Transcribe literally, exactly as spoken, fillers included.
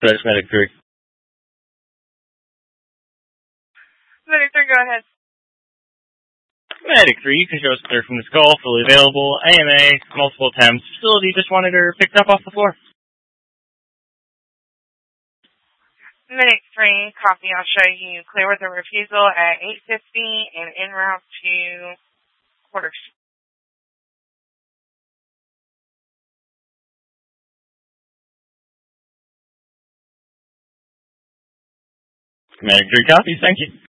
That's Medic three. Medic three, go ahead. Medic three, you can show us clear from this call, fully available, A M A, multiple attempts. Facility just wanted her picked up off the floor. Medic three, copy. I'll show you clear with a refusal at eight fifty and en route to quarters. Medic three copies, thank you.